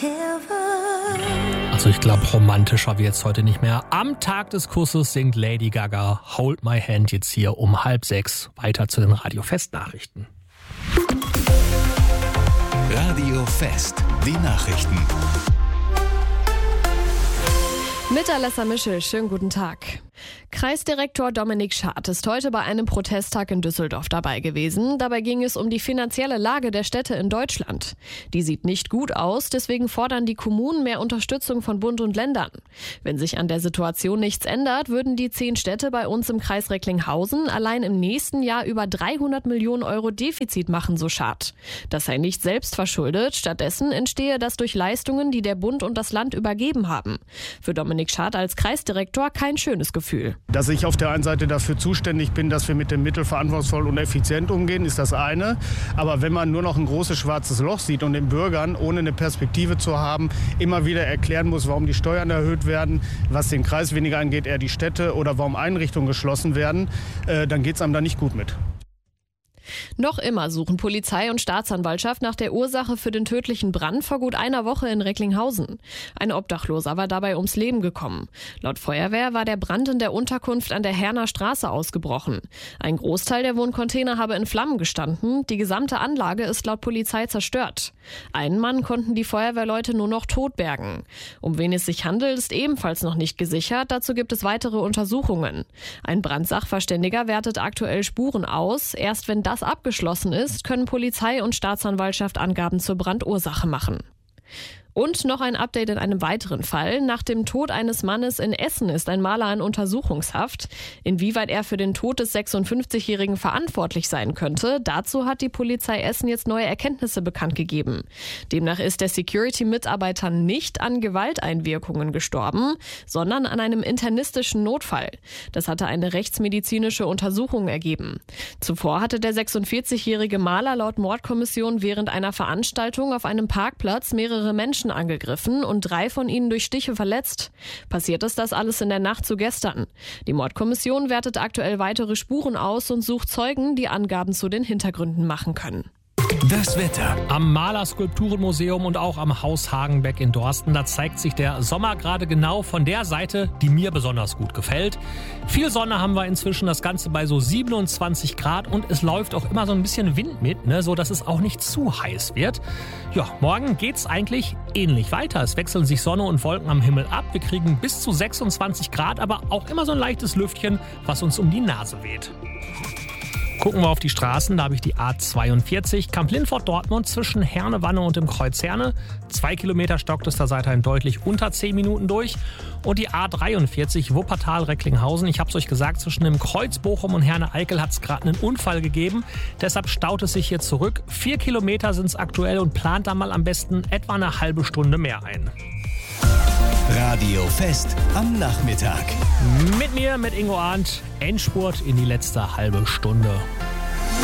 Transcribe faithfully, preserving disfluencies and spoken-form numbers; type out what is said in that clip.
Also ich glaube, romantischer wird's heute nicht mehr. Am Tag des Kusses singt Lady Gaga Hold My Hand jetzt hier um halb sechs. Weiter zu den Radio-Fest-Nachrichten. Radio Fest, die Nachrichten. Mit Alessa Mischel, schönen guten Tag. Kreisdirektor Dominik Schad ist heute bei einem Protesttag in Düsseldorf dabei gewesen. Dabei ging es um die finanzielle Lage der Städte in Deutschland. Die sieht nicht gut aus, deswegen fordern die Kommunen mehr Unterstützung von Bund und Ländern. Wenn sich an der Situation nichts ändert, würden die zehn Städte bei uns im Kreis Recklinghausen allein im nächsten Jahr über dreihundert Millionen Euro Defizit machen, so Schad. Das sei nicht selbst verschuldet, stattdessen entstehe das durch Leistungen, die der Bund und das Land übergeben haben. Für Dominik Schad als Kreisdirektor kein schönes Gefühl. Dass ich auf der einen Seite dafür zuständig bin, dass wir mit den Mitteln verantwortungsvoll und effizient umgehen, ist das eine. Aber wenn man nur noch ein großes schwarzes Loch sieht und den Bürgern, ohne eine Perspektive zu haben, immer wieder erklären muss, warum die Steuern erhöht werden, was den Kreis weniger angeht, eher die Städte oder warum Einrichtungen geschlossen werden, äh, dann geht es einem da nicht gut mit. Noch immer suchen Polizei und Staatsanwaltschaft nach der Ursache für den tödlichen Brand vor gut einer Woche in Recklinghausen. Ein Obdachloser war dabei ums Leben gekommen. Laut Feuerwehr war der Brand in der Unterkunft an der Herner Straße ausgebrochen. Ein Großteil der Wohncontainer habe in Flammen gestanden. Die gesamte Anlage ist laut Polizei zerstört. Einen Mann konnten die Feuerwehrleute nur noch tot bergen. Um wen es sich handelt, ist ebenfalls noch nicht gesichert. Dazu gibt es weitere Untersuchungen. Ein Brandsachverständiger wertet aktuell Spuren aus. Erst wenn das abgeschlossen ist, können Polizei und Staatsanwaltschaft Angaben zur Brandursache machen. Und noch ein Update in einem weiteren Fall. Nach dem Tod eines Mannes in Essen ist ein Maler in Untersuchungshaft. Inwieweit er für den Tod des sechsundfünfzigjährigen verantwortlich sein könnte, dazu hat die Polizei Essen jetzt neue Erkenntnisse bekannt gegeben. Demnach ist der Security-Mitarbeiter nicht an Gewalteinwirkungen gestorben, sondern an einem internistischen Notfall. Das hatte eine rechtsmedizinische Untersuchung ergeben. Zuvor hatte der sechsundvierzigjährige Maler laut Mordkommission während einer Veranstaltung auf einem Parkplatz mehrere Menschen angegriffen und drei von ihnen durch Stiche verletzt. Passiert ist das alles in der Nacht zu gestern. Die Mordkommission wertet aktuell weitere Spuren aus und sucht Zeugen, die Angaben zu den Hintergründen machen können. Das Wetter. Am Maler-Skulpturenmuseum und auch am Haus Hagenbeck in Dorsten, da zeigt sich der Sommer gerade genau von der Seite, die mir besonders gut gefällt. Viel Sonne haben wir inzwischen, das Ganze bei so siebenundzwanzig Grad und es läuft auch immer so ein bisschen Wind mit, ne, so dass es auch nicht zu heiß wird. Ja, morgen geht's eigentlich ähnlich weiter. Es wechseln sich Sonne und Wolken am Himmel ab. Wir kriegen bis zu sechsundzwanzig Grad, aber auch immer so ein leichtes Lüftchen, was uns um die Nase weht. Gucken wir auf die Straßen, da habe ich die A zweiundvierzig, Kamp-Lintfort-Dortmund zwischen Herne-Wanne und dem Kreuz Herne. Zwei Kilometer stockt es, da seid ihr in deutlich unter zehn Minuten durch. Und die A dreiundvierzig, Wuppertal-Recklinghausen. Ich habe es euch gesagt, zwischen dem Kreuz Bochum und Herne-Eickel hat es gerade einen Unfall gegeben. Deshalb staut es sich hier zurück. Vier Kilometer sind es aktuell und plant da mal am besten etwa eine halbe Stunde mehr ein. Radio Fest am Nachmittag. Mit mir, mit Ingo Arndt, Endspurt in die letzte halbe Stunde.